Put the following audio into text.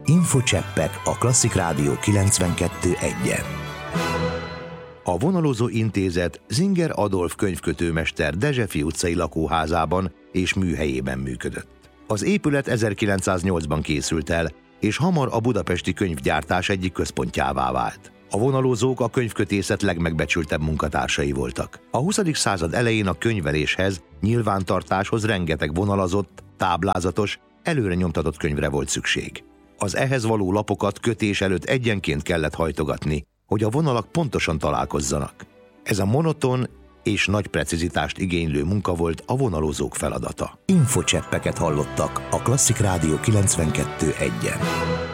Infocseppek a Klasszik Rádió 92.1-en. A Vonalozó Intézet Zinger Adolf könyvkötőmester Dezsefi utcai lakóházában és műhelyében működött. Az épület 1908-ban készült el, és hamar a budapesti könyvgyártás egyik központjává vált. A vonalozók a könyvkötészet legmegbecsültebb munkatársai voltak. A 20. század elején a könyveléshez, nyilvántartáshoz rengeteg vonalazott, táblázatos, előre nyomtatott könyvre volt szükség. Az ehhez való lapokat kötés előtt egyenként kellett hajtogatni, hogy a vonalak pontosan találkozzanak. Ez a monoton és nagy precizitást igénylő munka volt a vonalozók feladata. Infocseppeket hallottak a Klasszik Rádió 92.1-en.